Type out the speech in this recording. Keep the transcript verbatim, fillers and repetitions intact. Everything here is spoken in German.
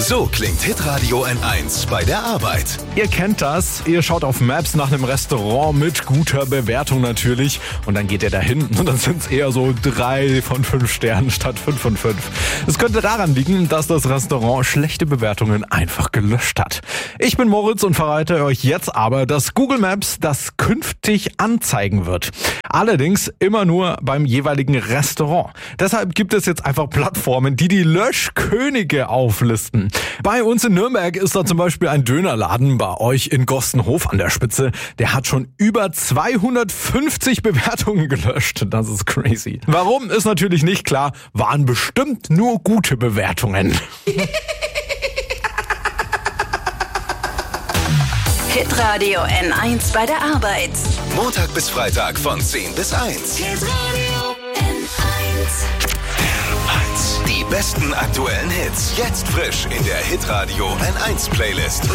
So klingt Hitradio N eins bei der Arbeit. Ihr kennt das. Ihr schaut auf Maps nach einem Restaurant mit guter Bewertung natürlich. Und dann geht ihr dahin und dann sind es eher so drei von fünf Sternen statt fünf von fünf. Es könnte daran liegen, dass das Restaurant schlechte Bewertungen einfach gelöscht hat. Ich bin Moritz und verrate euch jetzt aber, dass Google Maps das künftig anzeigen wird. Allerdings immer nur beim jeweiligen Restaurant. Deshalb gibt es jetzt einfach Plattformen, die die Löschkönige auflisten. Bei uns in Nürnberg ist da zum Beispiel ein Dönerladen, bei euch in Gostenhof an der Spitze. Der hat schon über zweihundertfünfzig Bewertungen gelöscht. Das ist crazy. Warum, ist natürlich nicht klar. Waren bestimmt nur gute Bewertungen. Hitradio N eins bei der Arbeit. Montag bis Freitag von zehn bis eins. Hitradio N eins. Die besten aktuellen Hits. Jetzt frisch in der Hitradio N eins Playlist.